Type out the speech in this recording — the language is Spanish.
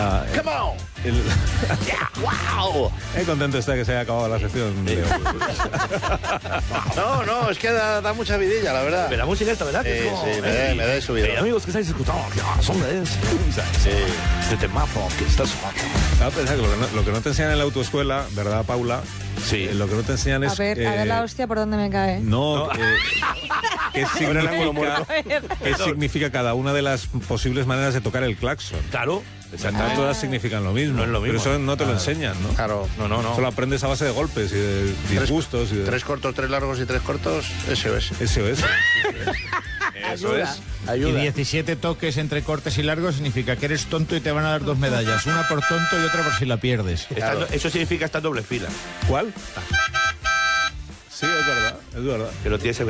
Come on. Yeah, wow. Contento está que se haya acabado la sección de hoy. No, es que da mucha vidilla, la verdad. Pero la música esta, ¿verdad? Sí, me da subida. Amigos que estáis escuchando, son de este temazo que está sonando. Pensar que lo que no te enseñan en la autoescuela, ¿verdad, Paula? Sí. Lo que no te enseñan es... A ver la hostia por dónde me cae. ¿Qué significa cada una de las posibles maneras de tocar el claxon? Claro. No todas significan lo mismo. No es lo mismo. Pero eso no te lo enseñan, ¿no? Claro. No. Solo aprendes a base de golpes y de disgustos. Y de... 3 cortos, 3 largos y 3 cortos, SOS. Eso es. Eso es. Y 17 toques entre cortes y largos significa que eres tonto y te van a dar 2 medallas. Una por tonto y otra por si la pierdes. Claro. Eso significa estar doble fila. ¿Cuál? Sí, es verdad. Que lo tienes